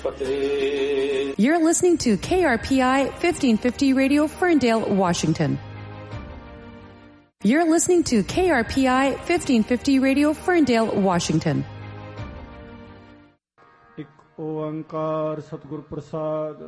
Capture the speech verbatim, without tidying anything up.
You're listening to K R P I fifteen fifty Radio, Ferndale, Washington. You're listening to K R P I fifteen fifty Radio, Ferndale, Washington. एक ओंकार सतगुरु प्रसाद